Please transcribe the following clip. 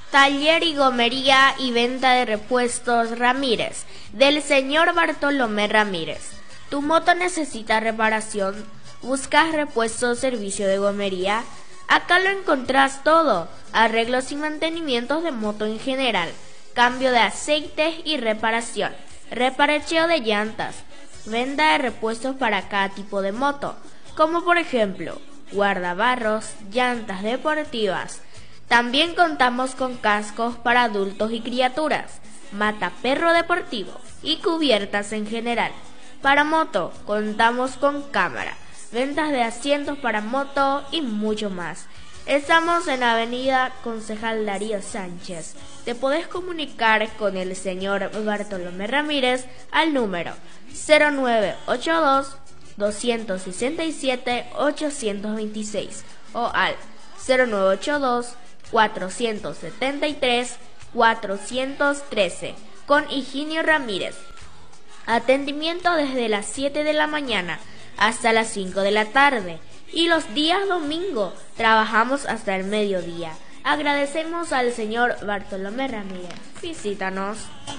Taller y gomería y venta de repuestos Ramírez, del señor Bartolomé Ramírez. ¿Tu moto necesita reparación? ¿Buscas repuestos, servicio de gomería? Acá lo encontrás todo, arreglos y mantenimientos de moto en general, cambio de aceites y reparación, reparacheo de llantas, venta de repuestos para cada tipo de moto, como por ejemplo, guardabarros, llantas deportivas. También contamos con cascos para adultos y criaturas, mataperro deportivo y cubiertas en general. Para moto contamos con cámara, ventas de asientos para moto y mucho más. Estamos en Avenida Concejal Darío Sánchez. Te podés comunicar con el señor Bartolomé Ramírez al número 0982 267 826 o al 0982 473 413 con Higinio Ramírez. Atendimiento desde las 7 de la mañana hasta las 5 de la tarde y los días domingo trabajamos hasta el mediodía. Agradecemos al señor Bartolomé Ramírez. Visítanos.